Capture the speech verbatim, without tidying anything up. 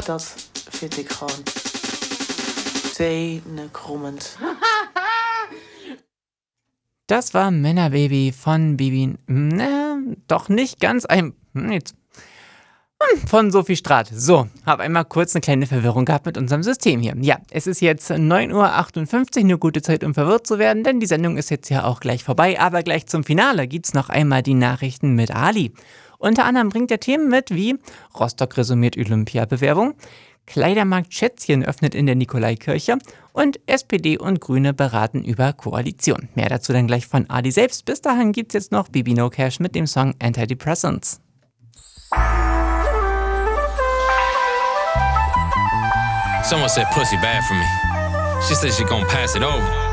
dat vind ik gewoon tenenkrommend. Das war Männerbaby von Bibi, na, doch nicht ganz ein, jetzt, von Sophie Straat. So, habe einmal kurz eine kleine Verwirrung gehabt mit unserem System hier. Ja, es ist jetzt neun Uhr achtundfünfzig, eine gute Zeit, um verwirrt zu werden, denn die Sendung ist jetzt ja auch gleich vorbei. Aber gleich zum Finale gibt's noch einmal die Nachrichten mit Ali. Unter anderem bringt er Themen mit wie Rostock resümiert Olympiabewerbung, Kleidermarkt Schätzchen öffnet in der Nikolaikirche und S P D und Grüne beraten über Koalition. Mehr dazu dann gleich von Ali selbst. Bis dahin gibt's jetzt noch Bibi No Cash mit dem Song Antidepressants. Someone said pussy bad for me. She said she gon' pass it over.